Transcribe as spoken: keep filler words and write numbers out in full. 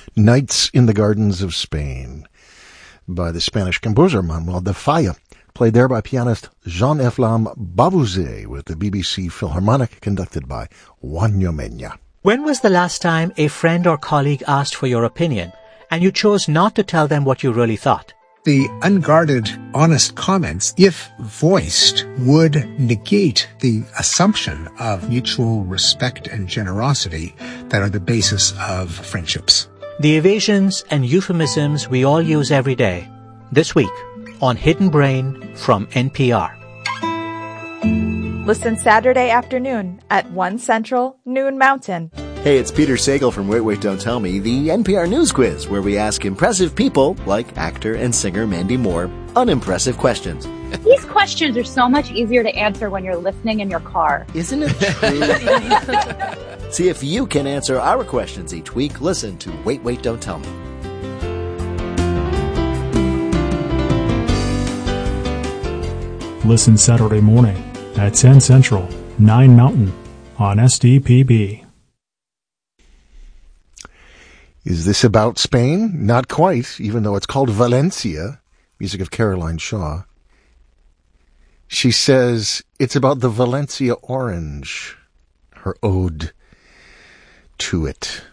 Nights in the Gardens of Spain by the Spanish composer Manuel de Falla, played there by pianist Jean-Efflam Bavouzet with the B B C Philharmonic, conducted by Juan Ñomena. When was the last time a friend or colleague asked for your opinion and you chose not to tell them what you really thought? The unguarded, honest comments, if voiced, would negate the assumption of mutual respect and generosity that are the basis of friendships. The evasions and euphemisms we all use every day. This week on Hidden Brain from N P R. Listen Saturday afternoon at one Central, noon Mountain. Hey, it's Peter Sagal from Wait, Wait, Don't Tell Me, the N P R News Quiz, where we ask impressive people, like actor and singer Mandy Moore, unimpressive questions. These questions are so much easier to answer when you're listening in your car. Isn't it true? See if you can answer our questions each week. Listen to Wait, Wait, Don't Tell Me. Listen Saturday morning at ten Central, nine Mountain on S D P B. Is this about Spain? Not quite, even though it's called Valencia, music of Caroline Shaw. She says it's about the Valencia orange, her ode to it.